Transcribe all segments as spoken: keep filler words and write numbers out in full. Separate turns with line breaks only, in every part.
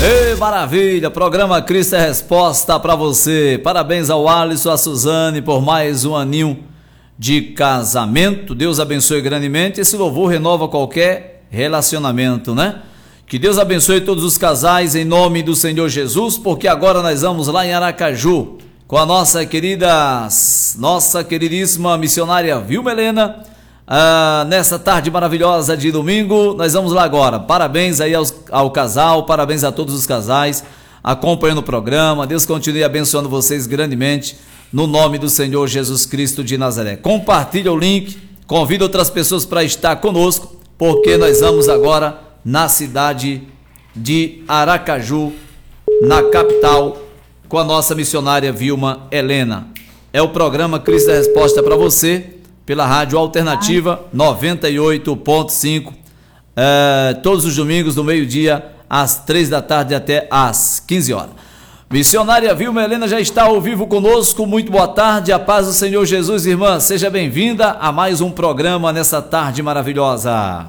Ei, maravilha! Programa Cristo é Resposta para você. Parabéns ao Alisson, a Suzane por mais um aninho de casamento. Deus abençoe grandemente. Esse louvor renova qualquer relacionamento, né? Que Deus abençoe todos os casais em nome do Senhor Jesus, porque agora nós vamos lá em Aracaju com a nossa querida, nossa queridíssima missionária Vilma Helena. Ah, nessa tarde maravilhosa de domingo, nós vamos lá agora. Parabéns aí aos, ao casal, parabéns a todos os casais acompanhando o programa. Deus continue abençoando vocês grandemente no nome do Senhor Jesus Cristo de Nazaré. Compartilha o link, convida outras pessoas para estar conosco, porque nós vamos agora na cidade de Aracaju, na capital, com a nossa missionária Vilma Helena. É o programa Cristo é Resposta para você, pela Rádio Alternativa noventa e oito ponto cinco, é, todos os domingos do meio-dia às três da tarde até às quinze horas. Missionária Vilma Helena já está ao vivo conosco. Muito boa tarde, a paz do Senhor Jesus, irmã. Seja bem-vinda a mais um programa nessa tarde maravilhosa.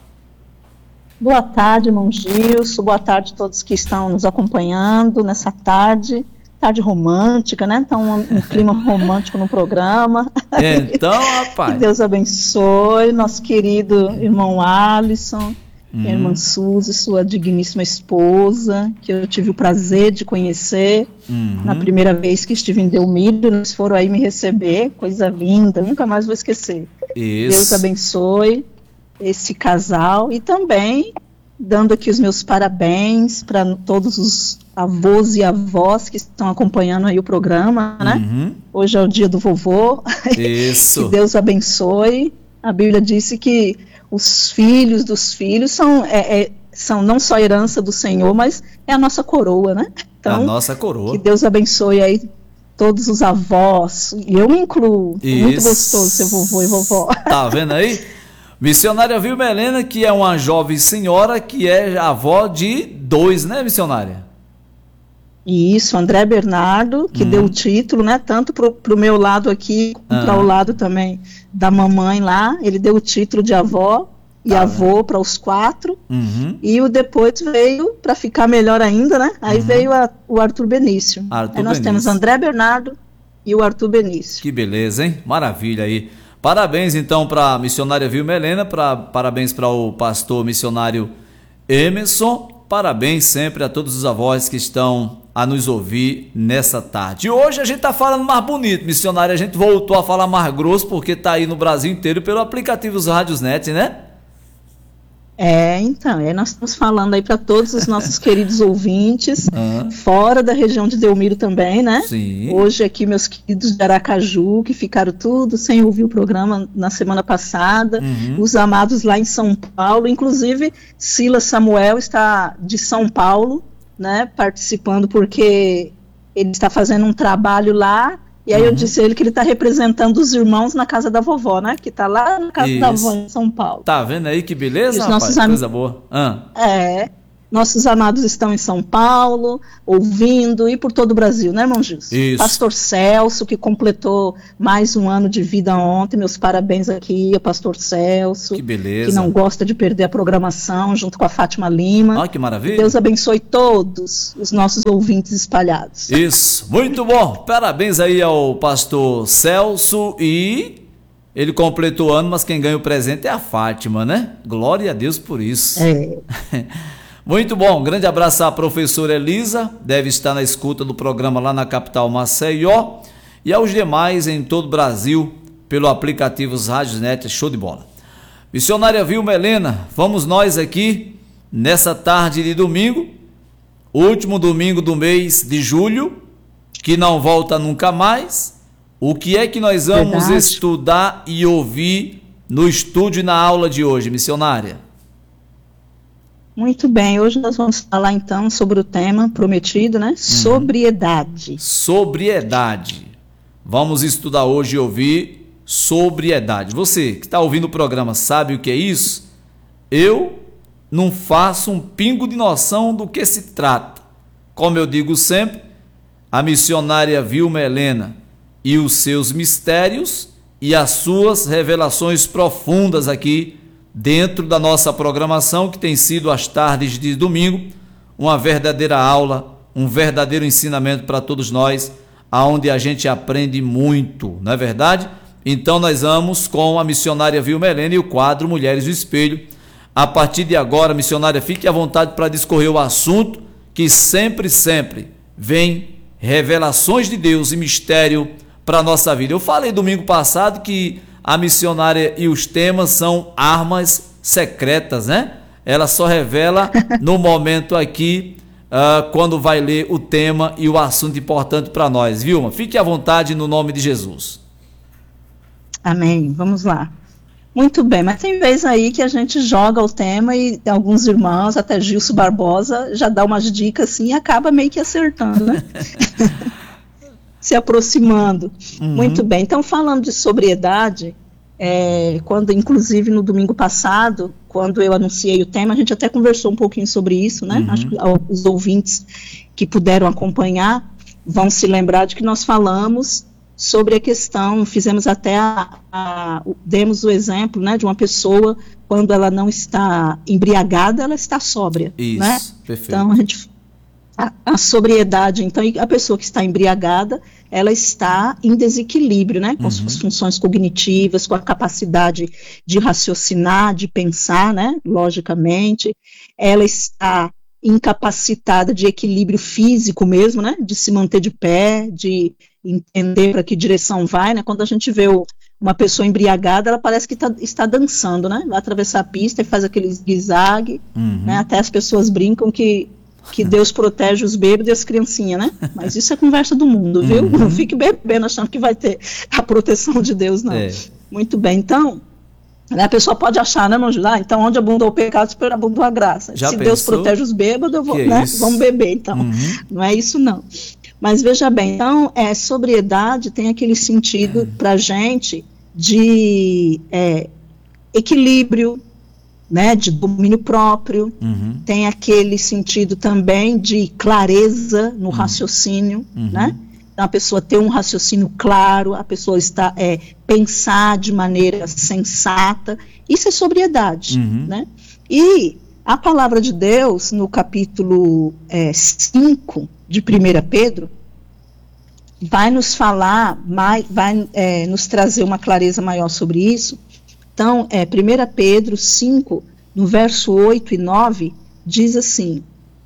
Boa tarde, irmão Gilson. Boa tarde a todos que estão nos acompanhando nessa tarde. Tarde romântica, né? Então, um, um clima romântico no programa.
Então, rapaz.
Que Deus abençoe nosso querido irmão Alisson, hum. irmã Suzy, sua digníssima esposa, que eu tive o prazer de conhecer uhum. na primeira vez que estive em Delmiro. Eles foram aí me receber, coisa linda, nunca mais vou esquecer.
Isso.
Deus abençoe esse casal e também dando aqui os meus parabéns para todos os avós e avós que estão acompanhando aí o programa, né? Uhum. Hoje é o dia do vovô.
Isso.
Que Deus abençoe. A Bíblia disse que os filhos dos filhos são, é, é, são não só herança do Senhor, mas é a nossa coroa, né? Então,
a nossa coroa.
Que Deus abençoe aí todos os avós, e eu me incluo. Isso. Muito gostoso ser vovô e vovó.
Tá vendo aí? Missionária Vilma Helena, que é uma jovem senhora, que é avó de dois, né, missionária?
Isso, André Bernardo, que hum. deu o título, né, tanto pro, pro meu lado aqui, como ah. para o lado também da mamãe lá, ele deu o título de avó e tá, avô para os quatro, uhum. e o depois veio, para ficar melhor ainda, né, aí uhum. veio a, o Arthur Benício.
Arthur
aí nós
Benício.
Temos André Bernardo e o Arthur Benício.
Que beleza, hein? Maravilha aí. Parabéns então para a missionária Vilma Helena, pra, parabéns para o pastor missionário Emerson, parabéns sempre a todos os avós que estão a nos ouvir nessa tarde. E hoje a gente está falando mais bonito, missionária, a gente voltou a falar mais grosso porque está aí no Brasil inteiro pelo aplicativo dos Radiosnet, né?
É, então, é, nós estamos falando aí para todos os nossos queridos ouvintes, uhum. fora da região de Delmiro também, né?
Sim.
Hoje aqui meus queridos de Aracaju, que ficaram tudo sem ouvir o programa na semana passada, uhum. os amados lá em São Paulo, inclusive Silas Samuel está de São Paulo, né, participando porque ele está fazendo um trabalho lá. E aí uhum. eu disse a ele que ele está representando os irmãos na casa da vovó, né? Que está lá na casa Isso. da vovó em São Paulo.
Tá vendo aí que beleza,
os
rapaz?
Nossos am...
Coisa boa. Ah.
É. Nossos amados estão em São Paulo, ouvindo, e por todo o Brasil, né, irmão Gilson?
Isso.
Pastor Celso, que completou mais um ano de vida ontem, meus parabéns aqui ao pastor Celso.
Que beleza.
Que não gosta de perder a programação, junto com a Fátima Lima.
Ah, que maravilha.
Deus abençoe todos os nossos ouvintes espalhados.
Isso, muito bom. Parabéns aí ao pastor Celso e... ele completou o ano, mas quem ganha o presente é a Fátima, né? Glória a Deus por isso.
É.
Muito bom, um grande abraço à professora Elisa, deve estar na escuta do programa lá na capital Maceió, e aos demais em todo o Brasil, pelo aplicativo Radiosnet, show de bola. Missionária Vilma Helena, vamos nós aqui, nessa tarde de domingo, último domingo do mês de julho, que não volta nunca mais. O que é que nós vamos Verdade. estudar e ouvir no estúdio e na aula de hoje, missionária?
Muito bem, hoje nós vamos falar então sobre o tema prometido, né? Uhum. Sobriedade.
Sobriedade. Vamos estudar hoje e ouvir sobriedade. Você que está ouvindo o programa sabe o que é isso? Eu não faço um pingo de noção do que se trata. Como eu digo sempre, a missionária Vilma Helena e os seus mistérios e as suas revelações profundas aqui dentro da nossa programação, que tem sido às tardes de domingo, uma verdadeira aula, um verdadeiro ensinamento para todos nós, aonde a gente aprende muito, não é verdade? Então nós vamos com a missionária Vilma Helena e o quadro Mulheres do Espelho. A partir de agora, missionária, fique à vontade para discorrer o assunto, que sempre, sempre vem revelações de Deus e mistério para a nossa vida. Eu falei domingo passado que a missionária e os temas são armas secretas, né? Ela só revela no momento aqui, uh, quando vai ler o tema e o assunto importante para nós. Vilma, fique à vontade no nome de Jesus.
Amém, vamos lá. Muito bem, mas tem vez aí que a gente joga o tema e alguns irmãos, até Gilson Barbosa, já dá umas dicas assim e acaba meio que acertando, né? Se aproximando. Uhum. Muito bem, então falando de sobriedade, é, quando inclusive no domingo passado, quando eu anunciei o tema, a gente até conversou um pouquinho sobre isso, né? Uhum. Acho que os ouvintes que puderam acompanhar vão se lembrar de que nós falamos sobre a questão, fizemos até a, a, demos o exemplo, né, de uma pessoa, quando ela não está embriagada, ela está sóbria.
Isso,
né?
Perfeito.
Então, a, gente, a, a sobriedade, então, a pessoa que está embriagada, ela está em desequilíbrio, né, com uhum. as funções cognitivas, com a capacidade de raciocinar, de pensar, né, logicamente, ela está incapacitada de equilíbrio físico mesmo, né, de se manter de pé, de entender para que direção vai, né? Quando a gente vê o, uma pessoa embriagada, ela parece que tá, está dançando, né? Vai atravessar a pista e faz aquele zigue-zague, uhum. né? Até as pessoas brincam que, que Deus protege os bêbados e as criancinhas, né? Mas isso é conversa do mundo, viu? Uhum. Não fique bebendo achando que vai ter a proteção de Deus, não. É. Muito bem, então, a pessoa pode achar, né, Manjo? Ah, então onde abundou o pecado, espera abundou a graça.
Já
Se
pensou?
Deus protege os bêbados, eu vou, né? Vamos beber, então. Uhum. Não é isso, não. Mas veja bem, então, é, sobriedade tem aquele sentido para a gente de é, equilíbrio, né, de domínio próprio, uhum. tem aquele sentido também de clareza no uhum. raciocínio, uhum. né? Então, a pessoa ter um raciocínio claro, a pessoa está, é, pensar de maneira sensata, isso é sobriedade, uhum. né? E a palavra de Deus, no capítulo é, cinco de primeira Pedro, vai nos falar, vai, vai é, nos trazer uma clareza maior sobre isso. Então, é, primeira Pedro cinco, no verso oito e nove, diz assim,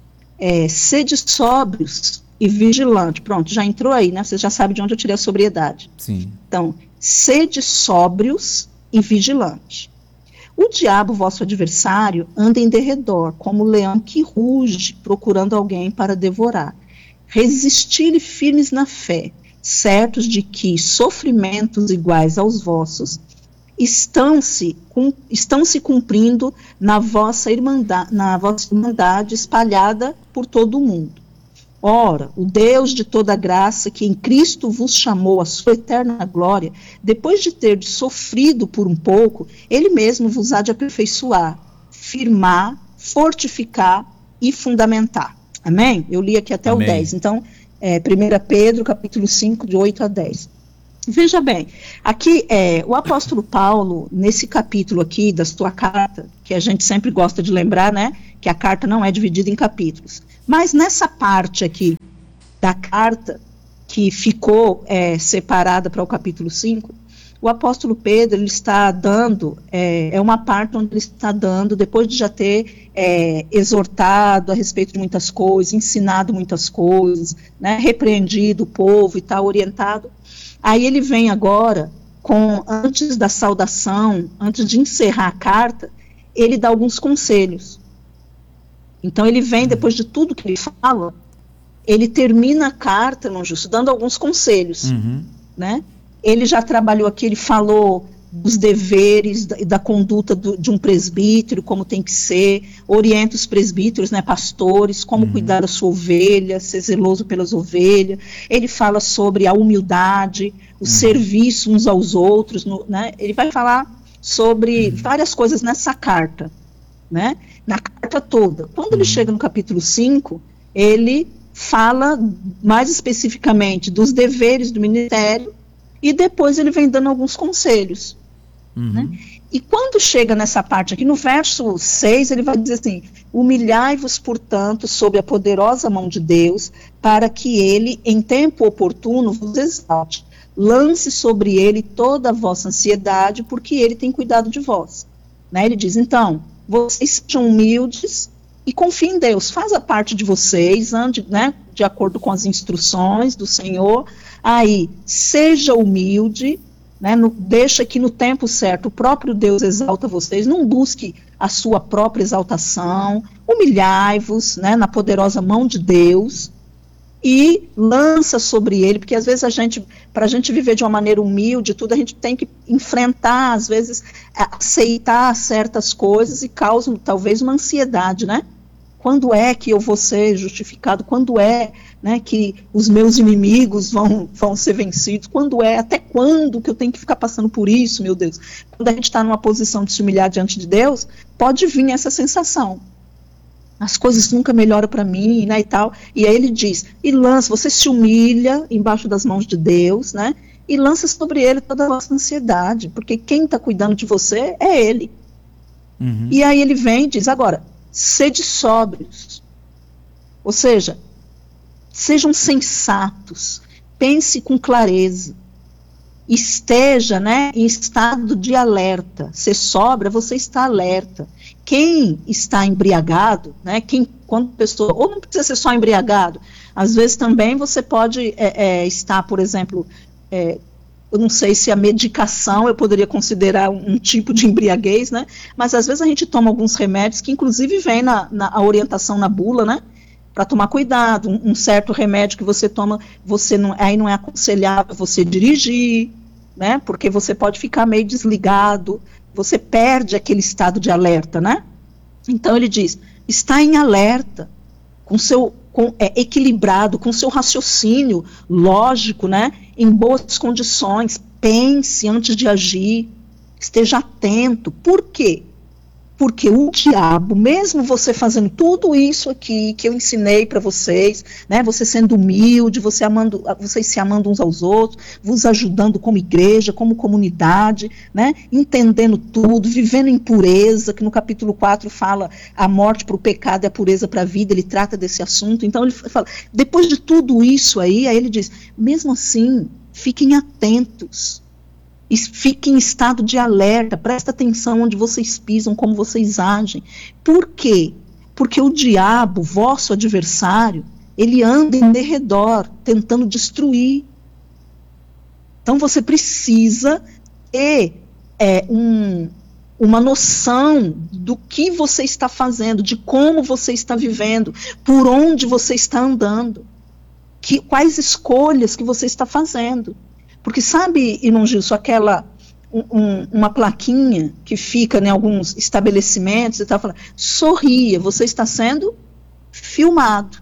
é, sede sóbrios e vigilantes. Pronto, já entrou aí, né? Você já sabe de onde eu tirei a sobriedade.
Sim.
Então, sede sóbrios e vigilantes. O diabo, vosso adversário, anda em derredor, como um leão que ruge, procurando alguém para devorar. Resistir-lhe firmes na fé, certos de que sofrimentos iguais aos vossos estão-se cum, estão se cumprindo na vossa, irmandade, na vossa irmandade espalhada por todo o mundo. Ora, o Deus de toda graça, que em Cristo vos chamou à sua eterna glória, depois de ter sofrido por um pouco, ele mesmo vos há de aperfeiçoar, firmar, fortificar e fundamentar. Amém? Eu li aqui até Amém. O dez. Então, é, primeira Pedro, capítulo cinco, de oito a dez. Veja bem, aqui é, o apóstolo Paulo, nesse capítulo aqui da sua carta, que a gente sempre gosta de lembrar, né, que a carta não é dividida em capítulos, mas nessa parte aqui da carta, que ficou é, separada para o capítulo cinco, o apóstolo Pedro, ele está dando, é, é uma parte onde ele está dando, depois de já ter é, exortado a respeito de muitas coisas, ensinado muitas coisas, né, repreendido o povo e tal, orientado. Aí ele vem agora, com, antes da saudação, antes de encerrar a carta, ele dá alguns conselhos. Então ele vem, depois de tudo que ele fala, ele termina a carta, não justo, dando alguns conselhos, uhum. né? Ele já trabalhou aqui, ele falou dos deveres, da, da conduta do, de um presbítero, como tem que ser, orienta os presbíteros, né, pastores, como uhum. cuidar da sua ovelha, ser zeloso pelas ovelhas. Ele fala sobre a humildade, o uhum. serviço uns aos outros, no, né? Ele vai falar sobre uhum. várias coisas nessa carta, né? Na carta toda. Quando uhum. ele chega no capítulo cinco, ele fala mais especificamente dos deveres do ministério, e depois ele vem dando alguns conselhos. Uhum. Né? E quando chega nessa parte aqui, no verso seis, ele vai dizer assim: humilhai-vos, portanto, sob a poderosa mão de Deus, para que ele, em tempo oportuno, vos exalte. Lance sobre ele toda a vossa ansiedade, porque ele tem cuidado de vós. Né? Ele diz, então, vocês sejam humildes e confiem em Deus. Faz a parte de vocês, ande, né, de acordo com as instruções do Senhor. Aí, seja humilde, né, no, deixa que no tempo certo o próprio Deus exalta vocês. Não busque a sua própria exaltação. Humilhai-vos, né, na poderosa mão de Deus. E lança sobre ele, porque às vezes a gente, para a gente viver de uma maneira humilde, tudo, a gente tem que enfrentar, às vezes, aceitar certas coisas e causam talvez uma ansiedade, né? Quando é que eu vou ser justificado? Quando é, né, que os meus inimigos vão, vão ser vencidos? Quando é? Até quando que eu tenho que ficar passando por isso, meu Deus? Quando a gente está numa posição de se humilhar diante de Deus, pode vir essa sensação. As coisas nunca melhoram para mim, né, e tal. E aí ele diz, e lança, você se humilha embaixo das mãos de Deus, né, e lança sobre ele toda a vossa ansiedade, porque quem está cuidando de você é ele. Uhum. E aí ele vem e diz, agora, sede sóbrios, ou seja, sejam sensatos, pense com clareza, esteja, né, em estado de alerta. Ser sóbria, você está alerta. Quem está embriagado, né, quem, quando a pessoa, ou não precisa ser só embriagado, às vezes também você pode é, é, estar, por exemplo, é, eu não sei se a medicação eu poderia considerar um, um tipo de embriaguez, né, mas às vezes a gente toma alguns remédios que inclusive vem na, na a orientação na bula, né, para tomar cuidado, um, um certo remédio que você toma, você não, aí não é aconselhável você dirigir, né, porque você pode ficar meio desligado, você perde aquele estado de alerta, né? Então ele diz, está em alerta, com seu, com, é, equilibrado, com seu raciocínio lógico, né? Em boas condições, pense antes de agir, esteja atento. Por quê? Porque o diabo, mesmo você fazendo tudo isso aqui que eu ensinei para vocês, né, você sendo humilde, você amando, vocês se amando uns aos outros, vos ajudando como igreja, como comunidade, né, entendendo tudo, vivendo em pureza, que no capítulo quatro fala a morte para o pecado e a pureza para a vida, ele trata desse assunto. Então ele fala, depois de tudo isso aí, aí ele diz, mesmo assim, fiquem atentos. E fique em estado de alerta, presta atenção onde vocês pisam, como vocês agem. Por quê? Porque o diabo, vosso adversário, ele anda em derredor, tentando destruir. Então você precisa ter é, um, uma noção do que você está fazendo, de como você está vivendo, por onde você está andando, que, quais escolhas que você está fazendo. Porque sabe, irmão Gilson, aquela, um, uma plaquinha que fica em alguns estabelecimentos e tal, falando, sorria, você está sendo filmado.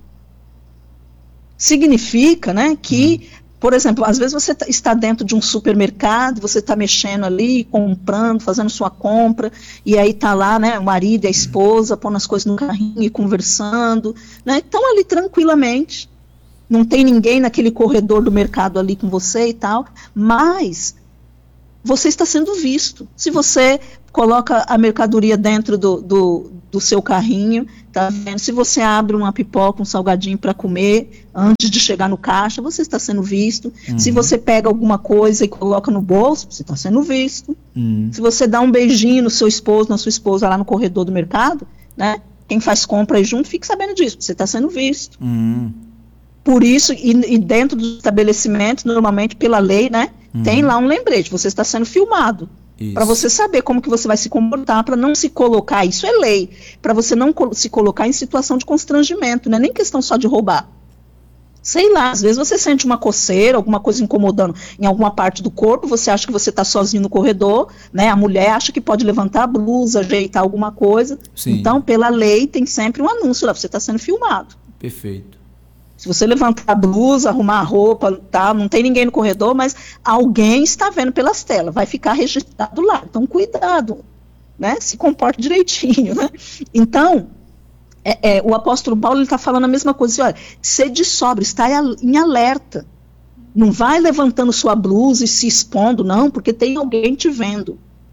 Significa, né, que, por exemplo, às vezes você tá, está dentro de um supermercado, você está mexendo ali, comprando, fazendo sua compra, e aí está lá, né, o marido e a esposa pondo as coisas no carrinho e conversando, né, estão ali tranquilamente. Não tem ninguém naquele corredor do mercado ali com você e tal, mas você está sendo visto. Se você coloca a mercadoria dentro do, do, do seu carrinho, tá vendo? Se você abre uma pipoca, um salgadinho para comer, antes de chegar no caixa, você está sendo visto. Uhum. Se você pega alguma coisa e coloca no bolso, você está sendo visto. Uhum. Se você dá um beijinho no seu esposo, na sua esposa lá no corredor do mercado, né? Quem faz compra aí junto, fique sabendo disso, você está sendo visto. Uhum. Por isso, e, e dentro dos estabelecimentos, normalmente pela lei, né, uhum. tem lá um lembrete, você está sendo filmado, para você saber como que você vai se comportar, para não se colocar, isso é lei, para você não co- se colocar em situação de constrangimento, não é nem questão só de roubar. Sei lá, às vezes você sente uma coceira, alguma coisa incomodando em alguma parte do corpo, você acha que você está sozinho no corredor, né, a mulher acha que pode levantar a blusa, ajeitar alguma coisa. Sim. Então, pela lei, tem sempre um anúncio lá, você está sendo filmado.
Perfeito.
Se você levantar a blusa, arrumar a roupa, tá, não tem ninguém no corredor, mas alguém está vendo pelas telas, vai ficar registrado lá. Então, cuidado, né? Se comporte direitinho, né? Então, é, é, o apóstolo Paulo está falando a mesma coisa. Olha, sede sóbrio, está em alerta. Não vai levantando sua blusa e se expondo, não, porque tem alguém te vendo.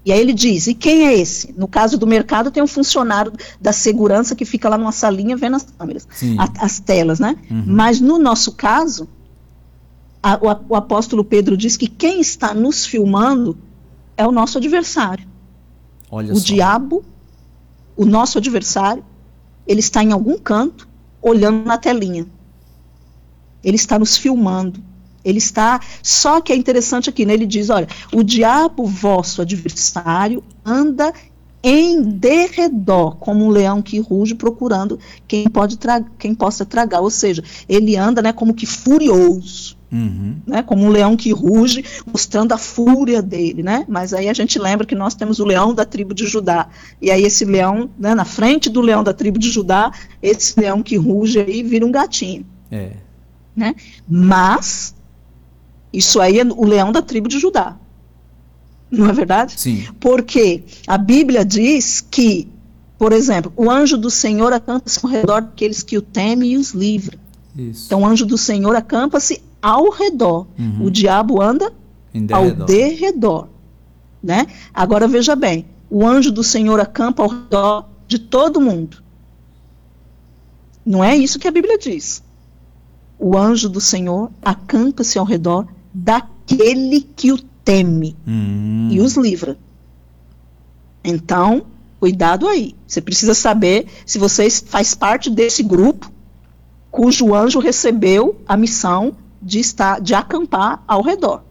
E aí ele diz, e quem é esse? No caso do mercado tem um funcionário da segurança que fica lá numa salinha vendo as câmeras, a, as telas, né? Uhum. Mas no nosso caso, a, o, o apóstolo Pedro diz que quem está nos filmando é o nosso adversário.
Olha
o
só.
diabo, o nosso adversário, ele está em algum canto, olhando na telinha. Ele está nos filmando. Ele está, só que é interessante aqui, né? Ele diz, olha, o diabo, vosso adversário, anda em derredor, como um leão que ruge, procurando quem, pode tra- quem possa tragar. Ou seja, ele anda, né, como que furioso, uhum. né, como um leão que ruge, mostrando a fúria dele, né? Mas aí a gente lembra que nós temos o leão da tribo de Judá. E aí esse leão, né, na frente do leão da tribo de Judá, esse leão que ruge aí vira um gatinho.
É.
Né? Mas isso aí é o leão da tribo de Judá. Não é verdade?
Sim.
Porque a Bíblia diz que, por exemplo, o anjo do Senhor acampa-se ao redor daqueles que o temem e os livra.
Isso.
Então o anjo do Senhor acampa-se ao redor. Uhum. O diabo anda ao derredor. Né? Agora veja bem, o anjo do Senhor acampa ao redor de todo mundo. Não é isso que a Bíblia diz. O anjo do Senhor acampa-se ao redor daquele que o teme hum. e os livra. Então, cuidado aí. Você precisa saber se você faz parte desse grupo cujo anjo recebeu a missão de, estar, de acampar ao redor.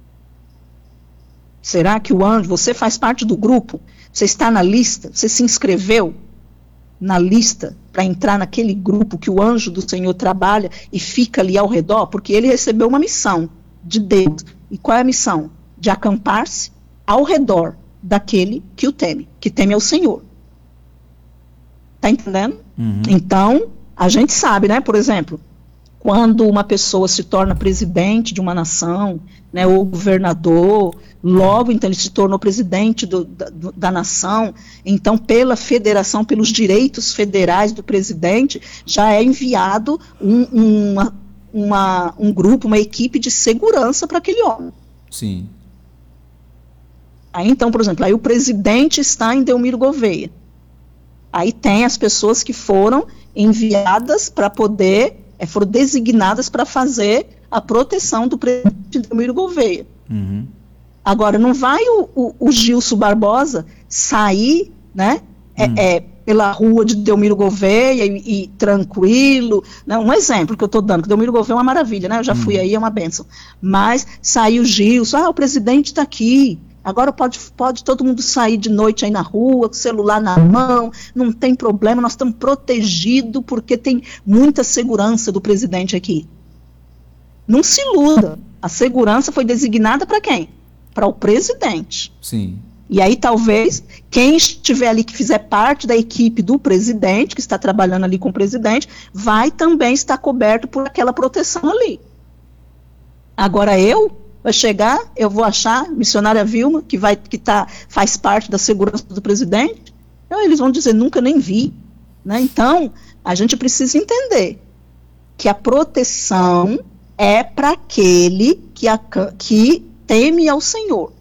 Será que o anjo, você faz parte do grupo? Você está na lista? Você se inscreveu na lista para entrar naquele grupo que o anjo do Senhor trabalha e fica ali ao redor? Porque ele recebeu uma missão de Deus. E qual é a missão? De acampar-se ao redor daquele que o teme, que teme ao Senhor. Está entendendo? Uhum. Então, a gente sabe, né, por exemplo, quando uma pessoa se torna presidente de uma nação, né, ou governador, logo então ele se tornou presidente do, da, da nação, então pela federação, pelos direitos federais do presidente, já é enviado um, uma, uma, um grupo, uma equipe de segurança para aquele homem.
Sim.
Aí então, por exemplo, aí o presidente está em Delmiro Gouveia. Aí tem as pessoas que foram enviadas para poder, é, foram designadas para fazer a proteção do presidente Delmiro Gouveia. Uhum. Agora, não vai o, o, o Gilson Barbosa sair, né, uhum. é, é, pela rua de Delmiro Gouveia e, e tranquilo, né, um exemplo que eu estou dando, que Delmiro Gouveia é uma maravilha, né, eu já uhum. fui aí, é uma bênção, mas saiu o Gilson, ah, o presidente está aqui, agora pode, pode todo mundo sair de noite aí na rua, com o celular na mão, não tem problema, nós estamos protegidos porque tem muita segurança do presidente aqui. Não se iluda, a segurança foi designada para quem? Para o presidente.
Sim.
E aí talvez quem estiver ali, que fizer parte da equipe do presidente, que está trabalhando ali com o presidente, vai também estar coberto por aquela proteção ali. Agora eu... vai chegar, eu vou achar, missionária Vilma, que, vai, que tá, faz parte da segurança do presidente, então eles vão dizer, nunca nem vi. Né? Então, a gente precisa entender que a proteção é para aquele que, a, que teme ao Senhor.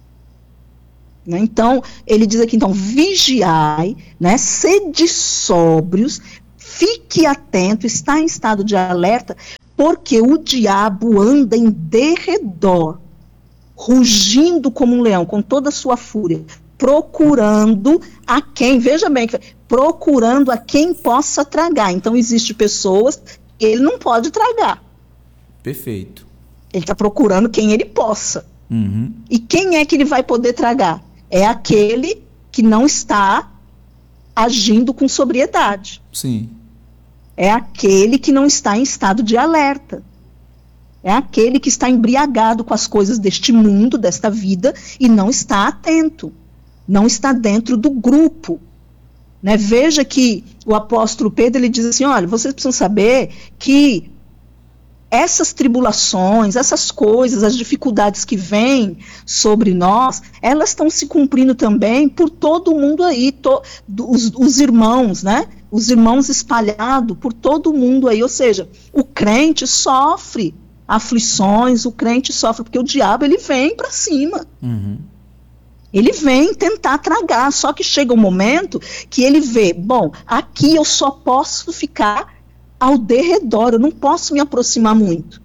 Né? Então, ele diz aqui, então, vigiai, né? Sede sóbrios, fique atento, está em estado de alerta, porque o diabo anda em derredor, rugindo como um leão, com toda a sua fúria, procurando a quem, veja bem, procurando a quem possa tragar. Então, existem pessoas que ele não pode tragar.
Perfeito.
Ele está procurando quem ele possa.
Uhum.
E quem é que ele vai poder tragar? É aquele que não está agindo com sobriedade.
Sim.
É aquele que não está em estado de alerta. É aquele que está embriagado com as coisas deste mundo, desta vida, e não está atento. Não está dentro do grupo. Né? Veja que o apóstolo Pedro, ele diz assim, olha, vocês precisam saber que essas tribulações, essas coisas, as dificuldades que vêm sobre nós, elas estão se cumprindo também por todo mundo aí, to, os, os irmãos, né? Os irmãos espalhados por todo mundo aí, ou seja, o crente sofre aflições, o crente sofre, porque o diabo ele vem para cima. Uhum. Ele vem tentar tragar, só que chega um momento que ele vê, bom, aqui eu só posso ficar ao derredor, eu não posso me aproximar muito.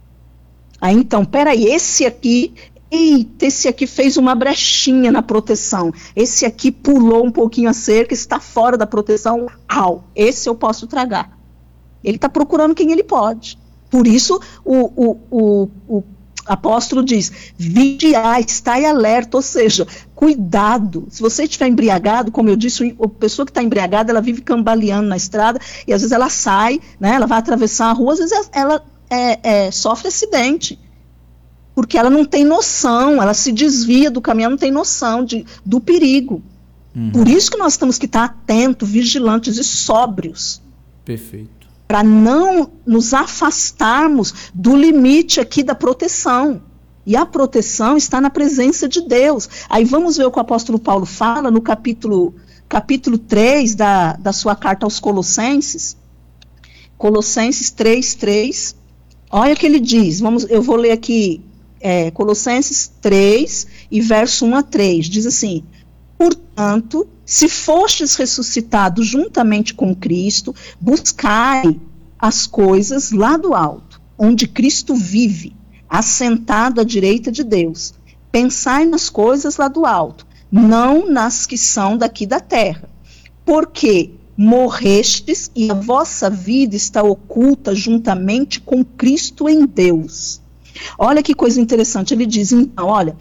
Aí então, peraí, esse aqui, eita, esse aqui fez uma brechinha na proteção, esse aqui pulou um pouquinho a cerca, está fora da proteção, au, esse eu posso tragar. Ele está procurando quem ele pode. Por isso o, o, o, o apóstolo diz, vigiai, estai alerta, ou seja, cuidado. Se você estiver embriagado, como eu disse, a pessoa que está embriagada, ela vive cambaleando na estrada, e às vezes ela sai, né, ela vai atravessar a rua, às vezes ela é, é, sofre acidente, porque ela não tem noção, ela se desvia do caminho, não tem noção de, do perigo. Uhum. Por isso que nós temos que estar atentos, vigilantes e sóbrios.
Perfeito.
Para não nos afastarmos do limite aqui da proteção. E a proteção está na presença de Deus. Aí vamos ver o que o apóstolo Paulo fala no capítulo, capítulo três da, da sua carta aos Colossenses. Colossenses três, três. Olha o que ele diz. Vamos, eu vou ler aqui é, Colossenses três e verso um a três. Diz assim: portanto, se fostes ressuscitados juntamente com Cristo, buscai as coisas lá do alto, onde Cristo vive, assentado à direita de Deus. Pensai nas coisas lá do alto, não nas que são daqui da terra. Porque morrestes e a vossa vida está oculta juntamente com Cristo em Deus. Olha que coisa interessante, ele diz, então, olha,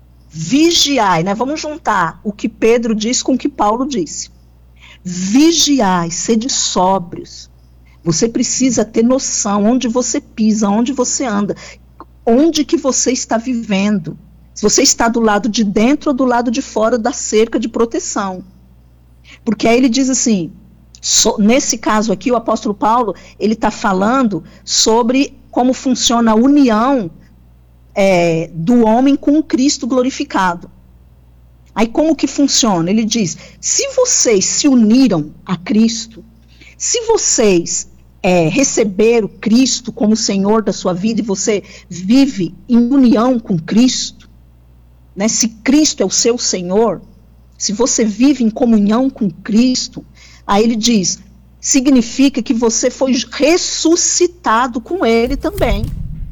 vigiai, né? Vamos juntar o que Pedro diz com o que Paulo disse. Vigiai, sede sóbrios. Você precisa ter noção onde você pisa, onde você anda, onde que você está vivendo. Se você está do lado de dentro ou do lado de fora da cerca de proteção. Porque aí ele diz assim, so, nesse caso aqui o apóstolo Paulo, ele está falando sobre como funciona a união É, do homem com o Cristo glorificado. Aí como que funciona? Ele diz, se vocês se uniram a Cristo, se vocês é, receberam Cristo como Senhor da sua vida e você vive em união com Cristo, né, se Cristo é o seu Senhor, se você vive em comunhão com Cristo, aí ele diz, significa que você foi ressuscitado com Ele também.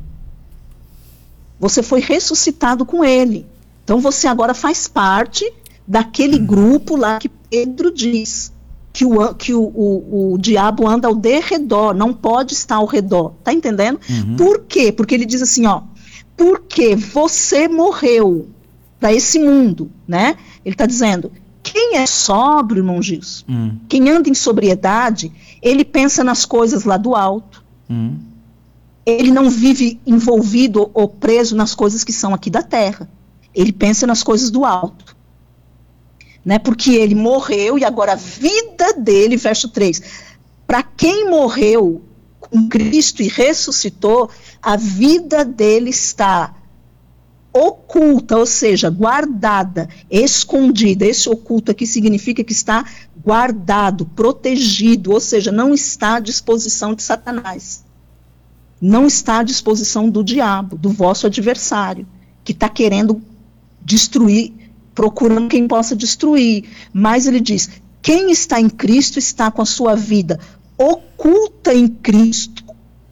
Você foi ressuscitado com Ele. Então você agora faz parte daquele grupo lá que Pedro diz, que o, que o, o, o diabo anda ao derredor, não pode estar ao redor. Está entendendo? Uhum. Por quê? Porque ele diz assim, ó, porque você morreu para esse mundo, né? Ele está dizendo, quem é sóbrio, irmão Gilson, uhum. quem anda em sobriedade, ele pensa nas coisas lá do alto. Uhum. Ele não vive envolvido ou preso nas coisas que são aqui da terra. Ele pensa nas coisas do alto. Né? Porque ele morreu e agora a vida dele, verso três, para quem morreu com Cristo e ressuscitou, a vida dele está oculta, ou seja, guardada, escondida. Esse oculto aqui significa que está guardado, protegido, ou seja, não está à disposição de Satanás. Não está à disposição do diabo, do vosso adversário, que está querendo destruir, procurando quem possa destruir. Mas ele diz, quem está em Cristo está com a sua vida oculta em Cristo,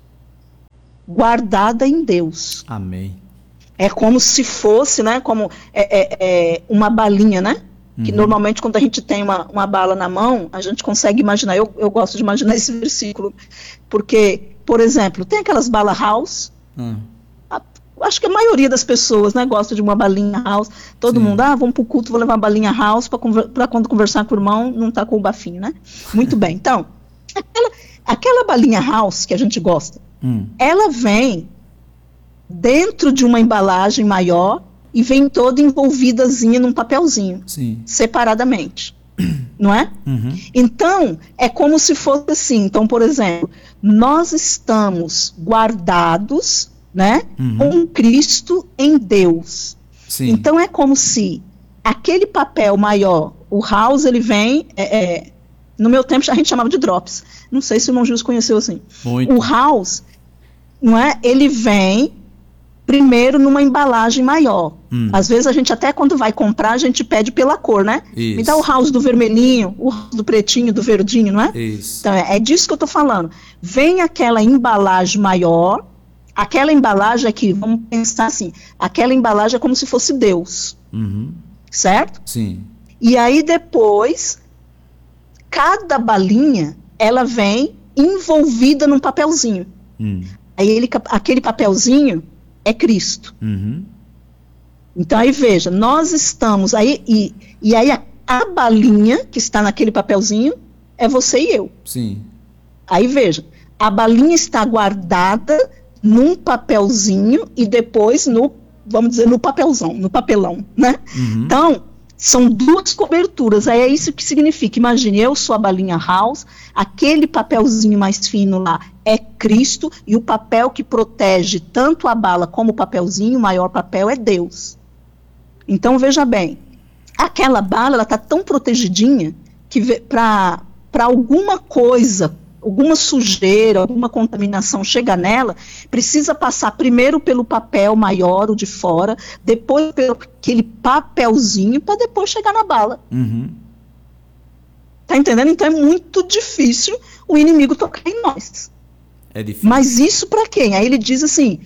guardada em Deus.
Amém.
É como se fosse, né, como é, é, é uma balinha, né? Uhum. Que normalmente quando a gente tem uma, uma bala na mão, a gente consegue imaginar, eu, eu gosto de imaginar esse versículo, porque... Por exemplo, tem aquelas balas house, hum. a, acho que a maioria das pessoas, né, gosta de uma balinha house, todo Sim. mundo, ah, vamos pro culto, vou levar uma balinha house para quando conversar com o irmão, não tá com o bafinho, né? Muito bem, então, aquela, aquela balinha house que a gente gosta, hum. ela vem dentro de uma embalagem maior e vem toda envolvidazinha num papelzinho, Sim. separadamente. Não é? Uhum. Então, é como se fosse assim. Então, por exemplo, nós estamos guardados, né, uhum. com Cristo em Deus. Sim. Então, é como se aquele papel maior, o house, ele vem, é, é, no meu tempo a gente chamava de drops. Não sei se o irmão Jus conheceu assim. Muito. O house, não é? Ele vem primeiro numa embalagem maior. Hum. Às vezes a gente até quando vai comprar, a gente pede pela cor, né? Isso. Me dá o house do vermelhinho, o house do pretinho, do verdinho, não é?
Isso.
Então é, é disso que eu estou falando. Vem aquela embalagem maior, aquela embalagem aqui, vamos pensar assim, aquela embalagem é como se fosse Deus.
Uhum.
Certo?
Sim.
E aí depois, cada balinha, ela vem envolvida num papelzinho.
Hum.
Aí ele, aquele papelzinho é Cristo.
Uhum.
Então aí veja, nós estamos aí, e, e aí a, a balinha que está naquele papelzinho é você e eu.
Sim.
Aí veja, a balinha está guardada num papelzinho e depois no, vamos dizer, no papelzão, no papelão, né?
Uhum.
Então, são duas coberturas, aí é isso que significa. Imagine, eu sou a balinha house, aquele papelzinho mais fino lá é Cristo, e o papel que protege tanto a bala como o papelzinho, o maior papel é Deus. Então, veja bem, aquela bala, ela está tão protegidinha que para alguma coisa, alguma sujeira, alguma contaminação chega nela, precisa passar primeiro pelo papel maior, o de fora, depois pelo aquele papelzinho, para depois chegar na bala.
Uhum.
Tá entendendo? Então é muito difícil o inimigo tocar em nós.
É difícil.
Mas isso para quem? Aí ele diz assim,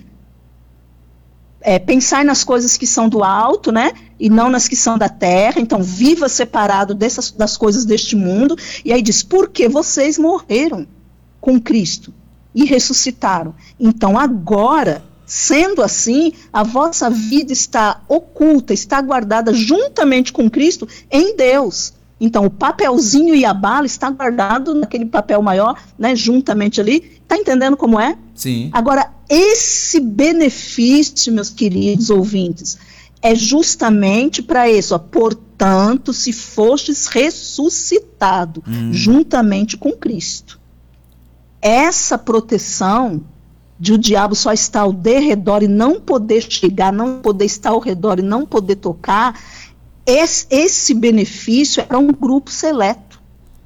é, pensar nas coisas que são do alto, né, e não nas que são da terra. Então viva separado dessas, das coisas deste mundo. E aí diz, porque vocês morreram com Cristo e ressuscitaram. Então agora, sendo assim, a vossa vida está oculta, está guardada juntamente com Cristo em Deus. Então o papelzinho e a bala está guardado naquele papel maior, né, juntamente ali. Está entendendo como é?
Sim.
Agora, esse benefício, meus queridos ouvintes, é justamente para isso. Ó, portanto, se fostes ressuscitado hum. juntamente com Cristo. Essa proteção de o diabo só estar ao derredor e não poder chegar, não poder estar ao redor e não poder tocar, esse, esse benefício é para um grupo seleto.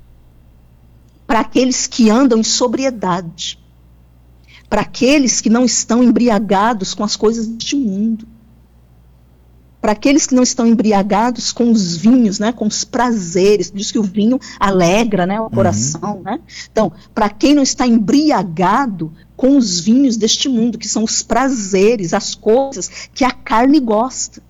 Para aqueles que andam em sobriedade, para aqueles que não estão embriagados com as coisas deste mundo, para aqueles que não estão embriagados com os vinhos, né, com os prazeres. Diz que o vinho alegra, né, o coração, uhum. né? Então, para quem não está embriagado com os vinhos deste mundo, que são os prazeres, as coisas que a carne gosta.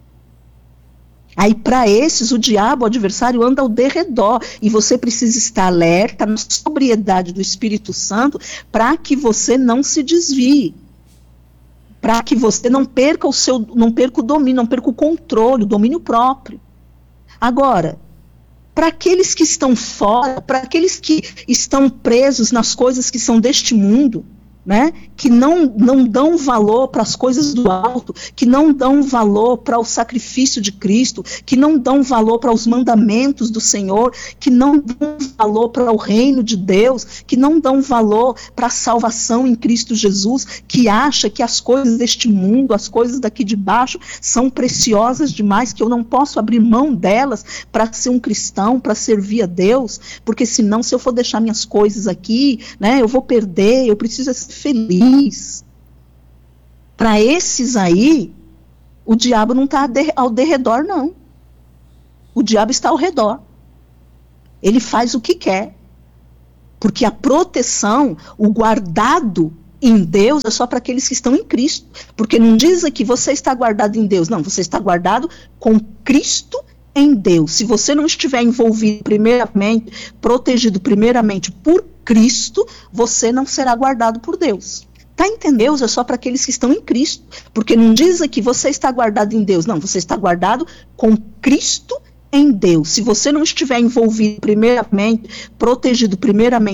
Aí, para esses, o diabo, o adversário, anda ao derredor. E você precisa estar alerta na sobriedade do Espírito Santo para que você não se desvie. Para que você não perca o seu, não perca o domínio, não perca o controle, o domínio próprio. Agora, para aqueles que estão fora, para aqueles que estão presos nas coisas que são deste mundo, né, que não, não dão valor para as coisas do alto, que não dão valor para o sacrifício de Cristo, que não dão valor para os mandamentos do Senhor, que não dão valor para o reino de Deus, que não dão valor para a salvação em Cristo Jesus, que acha que as coisas deste mundo, as coisas daqui de baixo são preciosas demais, que eu não posso abrir mão delas para ser um cristão, para servir a Deus, porque senão, se eu for deixar minhas coisas aqui, né, eu vou perder, eu preciso ser feliz. Para esses aí, o diabo não está ao derredor, não. O diabo está ao redor. Ele faz o que quer. Porque a proteção, o guardado em Deus é só para aqueles que estão em Cristo. Porque não diz aqui, você está guardado em Deus. Não, você está guardado com Cristo em Deus. Se você não estiver envolvido primeiramente, protegido primeiramente por Cristo, você não será guardado por Deus. Está entendendo? Deus é só para aqueles que estão em Cristo. Porque não diz aqui, você está guardado em Deus. Não, você está guardado com Cristo em Deus. Se você não estiver envolvido primeiramente, protegido primeiramente